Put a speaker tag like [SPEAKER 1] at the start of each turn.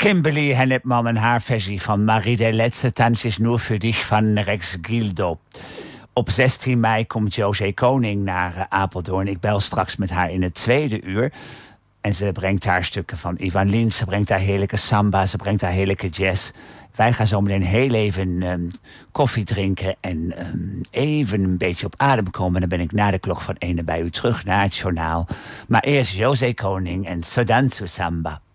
[SPEAKER 1] Kimberly Hennepman en haar versie van Marie de Laatste Tanz is nur für dich van Rex Gildo. Op 16 mei komt José Koning naar Apeldoorn. Ik bel straks met haar in het tweede uur. En ze brengt daar stukken van Ivan Lins. Ze brengt daar heerlijke samba. Ze brengt daar heerlijke jazz. Wij gaan zo meteen heel even koffie drinken. En even een beetje op adem komen. Dan ben ik na de klok van 1 bij u terug naar het journaal. Maar eerst José Koning en Sodanzu Samba.